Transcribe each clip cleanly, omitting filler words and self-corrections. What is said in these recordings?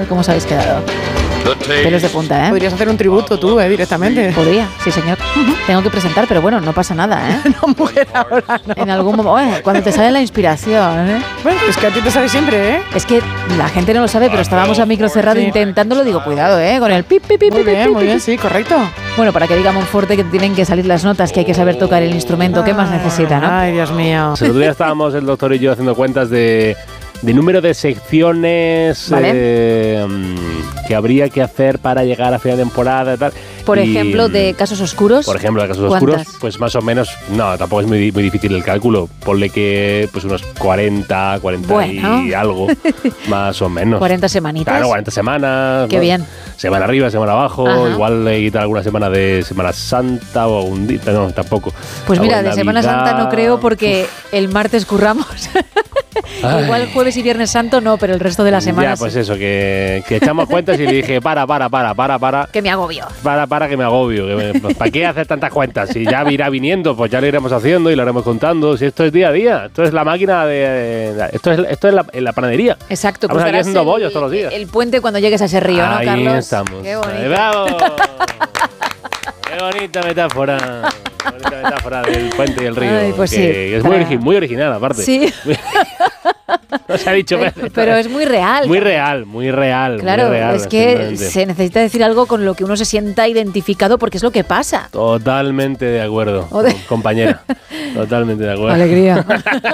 tal? ¿Cómo os habéis quedado? Pelos de punta, ¿eh? Podrías hacer un tributo tú, directamente. Podría, sí, señor. Tengo que presentar, pero bueno, no pasa nada, ¿eh? No, mujer, ahora no. En algún momento, cuando te sale la inspiración, ¿eh? Bueno, es que a ti te sale siempre, ¿eh? Es que la gente no lo sabe, pero estábamos a micro cerrado intentándolo. Digo, cuidado, con el pip, pip, pip, Muy pip, bien, pip, muy bien, pip. sí, correcto. Bueno, para que diga Monforte que tienen que salir las notas, que hay que saber tocar el instrumento. ¿Qué más necesita, no? Ay, Dios mío. El otro día estábamos el doctor y yo haciendo cuentas de número de secciones que habría que hacer para llegar a final de temporada y tal. Por ejemplo, de casos oscuros. Por ejemplo, de casos ¿cuántas? oscuros, pues más o menos, no, tampoco es muy difícil el cálculo. Ponle que pues unos 40 bueno. y algo, más o menos. 40 semanitas. Claro, 40 semanas. Qué bien. Semana arriba, semana abajo. Ajá. Igual le quitar alguna semana de Semana Santa o algún día. No, tampoco. Pues mira, Algo de Semana Navidad. Santa no creo porque el martes curramos. Igual jueves y viernes santo no, pero el resto de la semana Ya, pues sí. eso, que echamos cuentas y le dije, para. Que me agobio. Para que me agobio. ¿Para qué hacer tantas cuentas? Si ya irá viniendo, pues ya lo iremos haciendo y lo haremos contando. Si esto es día a día, esto es la máquina de... Esto es la panadería. Exacto. Estamos aquí cruzarás haciendo bollos todos los días. El puente cuando llegues a ese río, ¿no, Ahí Carlos? estamos. Qué bonito. ¡Bravo! ¡Qué bonita metáfora! Bonita metáfora del puente y el río. Ay, pues que sí. es muy original, aparte. Sí. No se ha dicho Pero es muy real. Muy real. Claro, muy real, es que absolutamente. se necesita decir algo con lo que uno se sienta identificado porque es lo que pasa. Totalmente de acuerdo, compañera. Totalmente de acuerdo. Alegría.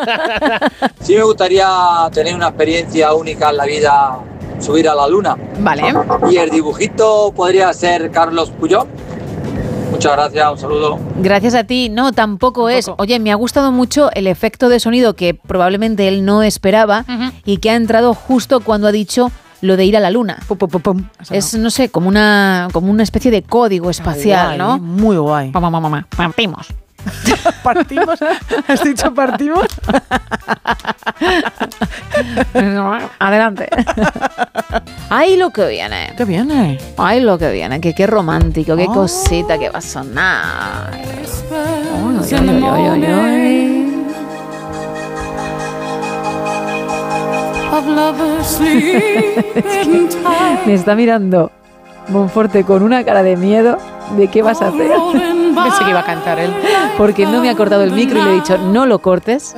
Sí me gustaría tener una experiencia única en la vida, subir a la luna. Vale. Y el dibujito podría ser Carlos Puyol. Muchas gracias, un saludo. Gracias a ti. No, tampoco es. Oye, me ha gustado mucho el efecto de sonido que probablemente él no esperaba y que ha entrado justo cuando ha dicho lo de ir a la luna. Pum, pum, pum, pum. Es, no sé, como una especie de código espacial, Guay, ¿no? Muy guay. Mamá, partimos. ¿Partimos? ¿Has dicho partimos? Adelante. Ahí lo que viene. ¿Qué viene? Ay, lo que viene, que qué romántico, qué cosita que va a sonar. Ay, ay, ay, ay, ay. Me está mirando Monforte con una cara de miedo de qué vas a hacer. Pensé que iba a cantar él. Porque no me ha cortado el micro y le he dicho, no lo cortes,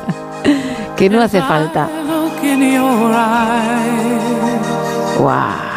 que no hace falta. Wow.